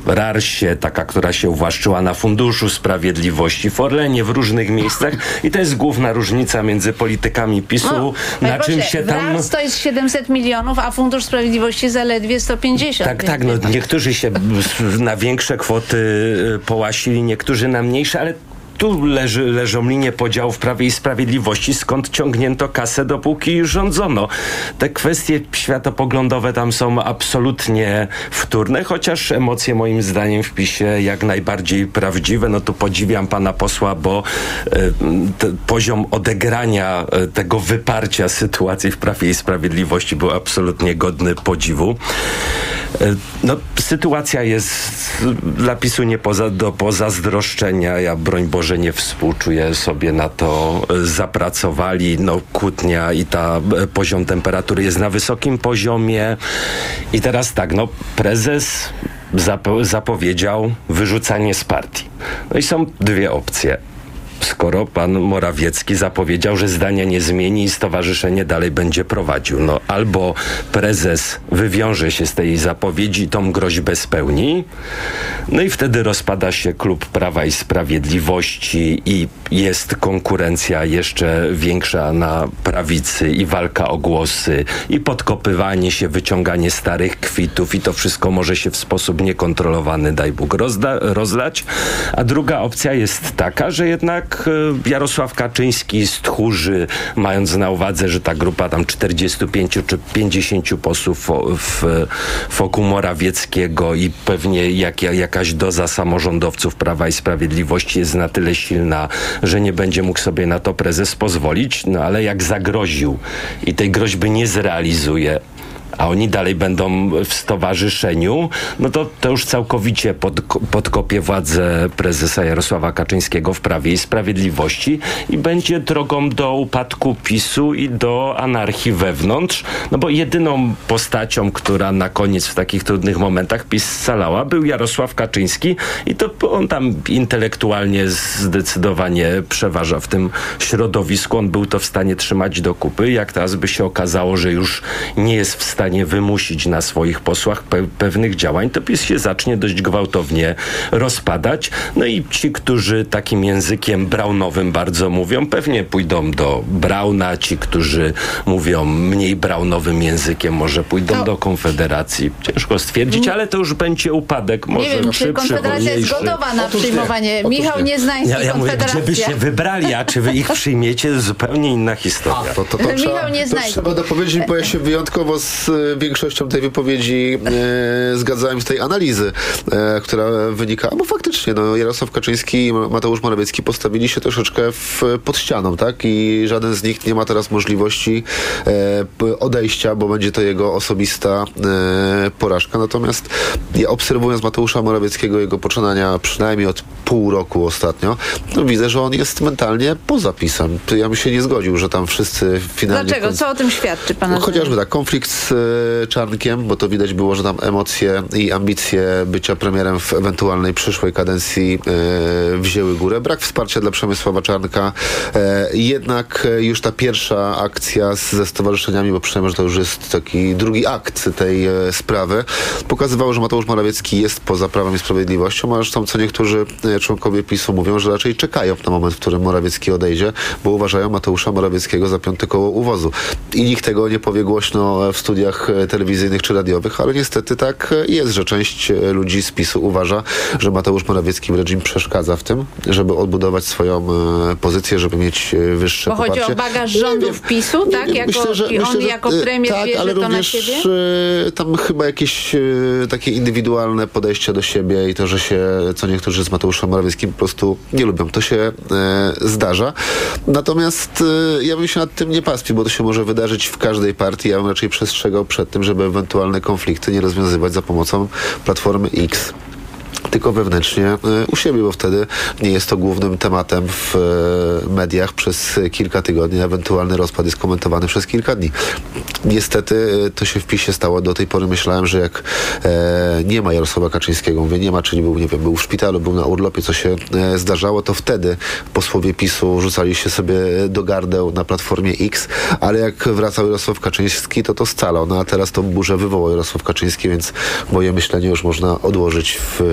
Rarsie, taka, która się uwłaszczyła na Funduszu Sprawiedliwości, w Orlenie, w różnych miejscach i to jest główna różnica między politykami PiS-u, na czym się tam... Rars to jest 700 milionów, a Fundusz Sprawiedliwości zaledwie 150. Tak, niektórzy się na większe kwoty połasili, niektórzy na mniejsze, ale tu leżą linie podziału w Prawie i Sprawiedliwości, skąd ciągnięto kasę, dopóki rządzono. Te kwestie światopoglądowe tam są absolutnie wtórne, chociaż emocje moim zdaniem w PiS-ie jak najbardziej prawdziwe. No tu podziwiam pana posła, bo poziom odegrania tego wyparcia sytuacji w Prawie i Sprawiedliwości był absolutnie godny podziwu. No, sytuacja jest dla PiS-u nie do pozazdroszczenia. Ja, broń Boże, nie współczuję sobie, na to zapracowali. No, kłótnia i poziom temperatury jest na wysokim poziomie. I teraz tak, no, prezes zapowiedział wyrzucanie z partii. No i są dwie opcje. Skoro pan Morawiecki zapowiedział, że zdania nie zmieni i stowarzyszenie dalej będzie prowadził. No albo prezes wywiąże się z tej zapowiedzi i tą groźbę spełni, no i wtedy rozpada się klub Prawa i Sprawiedliwości i jest konkurencja jeszcze większa na prawicy i walka o głosy i podkopywanie się, wyciąganie starych kwitów i to wszystko może się w sposób niekontrolowany, daj Bóg, rozlać. A druga opcja jest taka, że jednak Jarosław Kaczyński stchórzy, mając na uwadze, że ta grupa tam 45 czy 50 posłów wokół Morawieckiego i pewnie jakaś doza samorządowców Prawa i Sprawiedliwości jest na tyle silna, że nie będzie mógł sobie na to prezes pozwolić, no ale jak zagroził i tej groźby nie zrealizuje, a oni dalej będą w stowarzyszeniu, no to już całkowicie podkopie władzę prezesa Jarosława Kaczyńskiego w Prawie i Sprawiedliwości i będzie drogą do upadku PiS-u i do anarchii wewnątrz, no bo jedyną postacią, która na koniec w takich trudnych momentach PiS scalała, był Jarosław Kaczyński i to on tam intelektualnie zdecydowanie przeważa w tym środowisku. On był to w stanie trzymać do kupy. Jak teraz by się okazało, że już nie jest w stanie wymusić na swoich posłach pewnych działań, to PiS się zacznie dość gwałtownie rozpadać. No i ci, którzy takim językiem braunowym bardzo mówią, pewnie pójdą do Brauna. Ci, którzy mówią mniej braunowym językiem, może pójdą do Konfederacji. Ciężko stwierdzić, ale to już będzie upadek. Może nie wiem, czy Konfederacja jest gotowa na przyjmowanie. Michał Nieznański, ja Konfederacja. Mówię, gdzie by się wybrali, a czy wy ich przyjmiecie, to zupełnie inna historia. Michał Nieznański. Trzeba dopowiedzieć, bo ja się wyjątkowo z większością tej wypowiedzi zgadzałem z tej analizy, która wynika, bo faktycznie Jarosław Kaczyński i Mateusz Morawiecki postawili się troszeczkę pod ścianą, tak? I żaden z nich nie ma teraz możliwości odejścia, bo będzie to jego osobista porażka. Natomiast ja, obserwując Mateusza Morawieckiego, jego poczynania przynajmniej od pół roku ostatnio, widzę, że on jest mentalnie poza PiS-em. Ja bym się nie zgodził, że tam wszyscy finalnie... Dlaczego? Co o tym świadczy pana? Chociażby tak, konflikt z Czarnkiem, bo to widać było, że tam emocje i ambicje bycia premierem w ewentualnej przyszłej kadencji wzięły górę. Brak wsparcia dla Przemysława Czarnka. Jednak już ta pierwsza akcja ze stowarzyszeniami, bo przynajmniej, że to już jest taki drugi akt tej sprawy, pokazywało, że Mateusz Morawiecki jest poza Prawem i Sprawiedliwością, a zresztą co niektórzy członkowie PiS-u mówią, że raczej czekają na moment, w którym Morawiecki odejdzie, bo uważają Mateusza Morawieckiego za piąte koło uwozu. I nikt tego nie powie głośno w studiach telewizyjnych czy radiowych, ale niestety tak jest, że część ludzi z PiS-u uważa, że Mateusz Morawiecki wręcz im przeszkadza w tym, żeby odbudować swoją pozycję, żeby mieć wyższe bo poparcie. Chodzi o bagaż rządów PiS-u, tak? Myślę, że jako premier tak, bierze ale to również na siebie? Tam chyba jakieś takie indywidualne podejście do siebie i to, że się co niektórzy z Mateuszem Morawieckim po prostu nie lubią. To się zdarza. Natomiast ja bym się nad tym nie pastwił, bo to się może wydarzyć w każdej partii. Ja bym raczej przestrzegał przed tym, żeby ewentualne konflikty nie rozwiązywać za pomocą Platformy X, tylko wewnętrznie u siebie, bo wtedy nie jest to głównym tematem w mediach przez kilka tygodni, ewentualny rozpad jest komentowany przez kilka dni. Niestety to się w PiS-ie stało. Do tej pory myślałem, że jak nie ma Jarosława Kaczyńskiego, mówię nie ma, czyli był, nie wiem, był w szpitalu, był na urlopie, co się zdarzało, to wtedy posłowie PiS-u rzucali się sobie do gardeł na Platformie X, ale jak wracał Jarosław Kaczyński, to scalał. No a teraz tą burzę wywołał Jarosław Kaczyński, więc moje myślenie już można odłożyć w